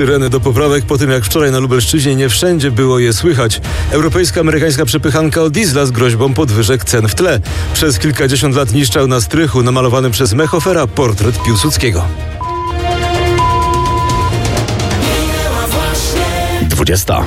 Syreny do poprawek po tym, jak wczoraj na Lubelszczyźnie nie wszędzie było je słychać. Europejska-amerykańska przepychanka o diesla z groźbą podwyżek cen w tle. Przez kilkadziesiąt lat niszczał na strychu namalowany przez Mechofera portret Piłsudskiego. 20.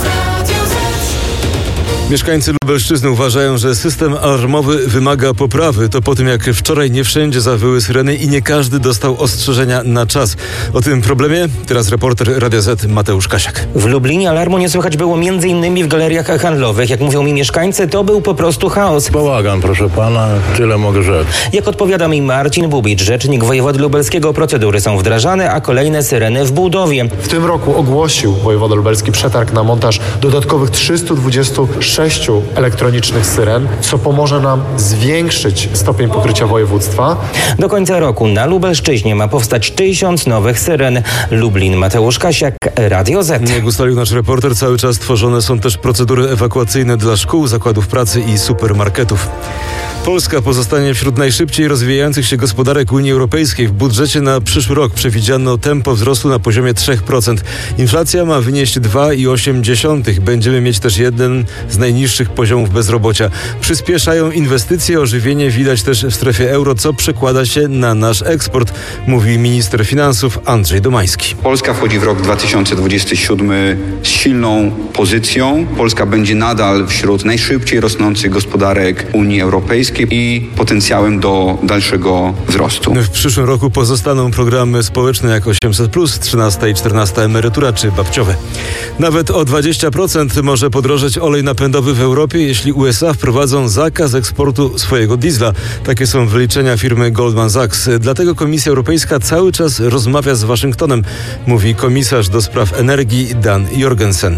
Mieszkańcy Lubelszczyzny uważają, że system alarmowy wymaga poprawy. To po tym, jak wczoraj nie wszędzie zawyły syreny i nie każdy dostał ostrzeżenia na czas. O tym problemie teraz reporter Radia Z Mateusz Kasiak. W Lublinie alarmu nie słychać było m.in. w galeriach handlowych. Jak mówią mi mieszkańcy, to był po prostu chaos. Bałagan, proszę pana, tyle mogę rzec. Jak odpowiada mi Marcin Bubicz, rzecznik wojewody lubelskiego, procedury są wdrażane, a kolejne syreny w budowie. W tym roku ogłosił wojewoda lubelski przetarg na montaż dodatkowych 326 elektronicznych syren, co pomoże nam zwiększyć stopień pokrycia województwa. Do końca roku na Lubelszczyźnie ma powstać 1000 nowych syren. Lublin, Mateusz Kasiak, Radio Z. Jak ustalił nasz reporter, cały czas tworzone są też procedury ewakuacyjne dla szkół, zakładów pracy i supermarketów. Polska pozostanie wśród najszybciej rozwijających się gospodarek Unii Europejskiej. W budżecie na przyszły rok przewidziano tempo wzrostu na poziomie 3%. Inflacja ma wynieść 2,8%. Będziemy mieć też jeden z najniższych poziomów bezrobocia. Przyspieszają inwestycje, ożywienie widać też w strefie euro, co przekłada się na nasz eksport, mówi minister finansów Andrzej Domański. Polska wchodzi w rok 2027 z silną pozycją. Polska będzie nadal wśród najszybciej rosnących gospodarek Unii Europejskiej i potencjałem do dalszego wzrostu. W przyszłym roku pozostaną programy społeczne jak 800+, 13 i 14 emerytura czy babciowe. Nawet o 20% może podrożeć olej napędowy w Europie, jeśli USA wprowadzą zakaz eksportu swojego diesla. Takie są wyliczenia firmy Goldman Sachs. Dlatego Komisja Europejska cały czas rozmawia z Waszyngtonem, mówi komisarz do spraw energii Dan Jorgensen.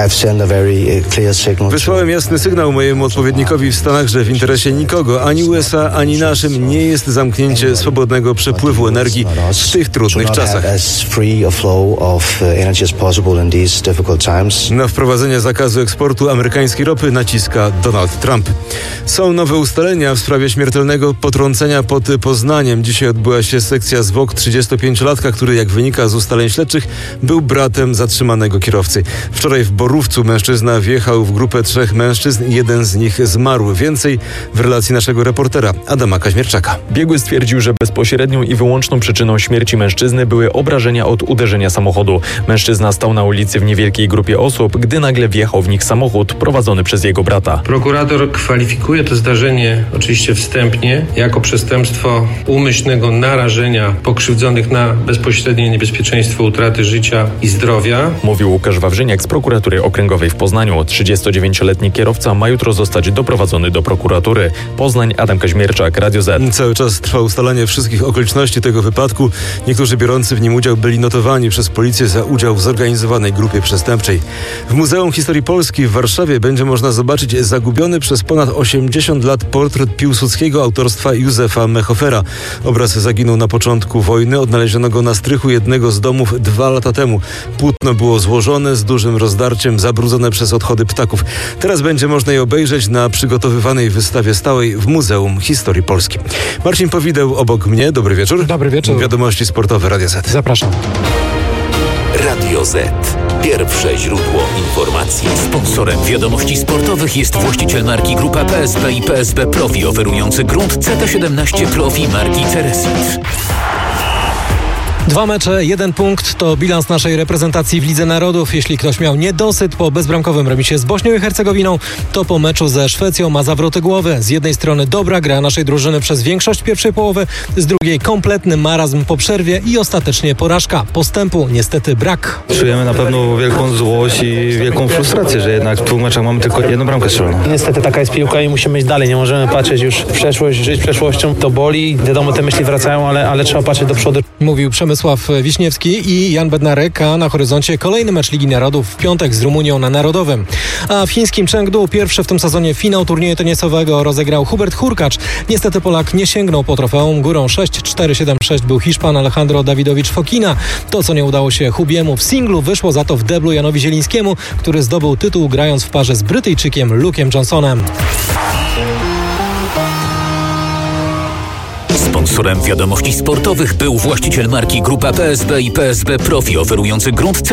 Wysłałem jasny sygnał mojemu odpowiednikowi w Stanach, że w interesie nikogo, ani USA, ani naszym, nie jest zamknięcie swobodnego przepływu energii w tych trudnych czasach. Na wprowadzenie zakazu eksportu amerykańskiej ropy naciska Donald Trump. Są nowe ustalenia w sprawie śmiertelnego potrącenia pod Poznaniem. Dzisiaj odbyła się sekcja zwłok 35-latka, który, jak wynika z ustaleń śledczych, był bratem zatrzymanego kierowcy. Wczoraj w Borówcu mężczyzna wjechał w grupę 3 mężczyzn i jeden z nich zmarł. Więcej w relacji naszego reportera Adama Kaźmierczaka. Biegły stwierdził, że bezpośrednią i wyłączną przyczyną śmierci mężczyzny były obrażenia od uderzenia samochodu. Mężczyzna stał na ulicy w niewielkiej grupie osób, gdy nagle wjechał w nich samochód prowadzony przez jego brata. Prokurator kwalifikuje to zdarzenie oczywiście wstępnie jako przestępstwo umyślnego narażenia pokrzywdzonych na bezpośrednie niebezpieczeństwo utraty życia i zdrowia. Mówił Łukasz Wawrzyniak z prokuratury okręgowej w Poznaniu. 39-letni kierowca ma jutro zostać doprowadzony do prokuratury. Poznań, Adam Kaźmierczak, Radio Z. Cały czas trwa ustalanie wszystkich okoliczności tego wypadku. Niektórzy biorący w nim udział byli notowani przez policję za udział w zorganizowanej grupie przestępczej. W Muzeum Historii Polski w Warszawie będzie można zobaczyć zagubiony przez ponad 80 lat portret Piłsudskiego autorstwa Józefa Mechofera. Obraz zaginął na początku wojny. Odnaleziono go na strychu jednego z domów 2 lata temu. Płótno było złożone z dużym rozdarciem, zabrudzone przez odchody ptaków. Teraz będzie można je obejrzeć na przygotowywanej wystawie stałej w Muzeum Historii Polski. Marcin Powideł obok mnie. Dobry wieczór. Dobry wieczór. Wiadomości sportowe Radia Z. Zapraszam. Radio Z. Pierwsze źródło informacji. Sponsorem wiadomości sportowych jest właściciel marki Grupa PSP i PSP Profi, oferujący grunt CT17 Profi marki Ceresit. 2 mecze, 1 punkt to bilans naszej reprezentacji w Lidze Narodów. Jeśli ktoś miał niedosyt po bezbramkowym remisie z Bośnią i Hercegowiną, to po meczu ze Szwecją ma zawroty głowy. Z jednej strony dobra gra naszej drużyny przez większość pierwszej połowy, z drugiej kompletny marazm po przerwie i ostatecznie porażka. Postępu niestety brak. Czujemy na pewno wielką złość i wielką frustrację, że jednak w 2 meczach mamy tylko 1 bramkę strzeloną. Niestety taka jest piłka i musimy iść dalej. Nie możemy patrzeć już w przeszłość, żyć przeszłością. To boli. Wiadomo, te myśli wracają, ale trzeba patrzeć do przodu. Mówił Przemysław Wiśniewski i Jan Bednarek, a na horyzoncie kolejny mecz Ligi Narodów w piątek z Rumunią na Narodowym. A w chińskim Chengdu pierwszy w tym sezonie finał turnieju tenisowego rozegrał Hubert Hurkacz. Niestety Polak nie sięgnął po trofeum. Górą 6-4-7-6 był Hiszpan Alejandro Dawidowicz Fokina. To, co nie udało się Hubiemu w singlu, wyszło za to w deblu Janowi Zielińskiemu, który zdobył tytuł grając w parze z Brytyjczykiem Luke'em Johnsonem. Sponsorem wiadomości sportowych był właściciel marki Grupa PSB i PSB Profi, oferujący grunt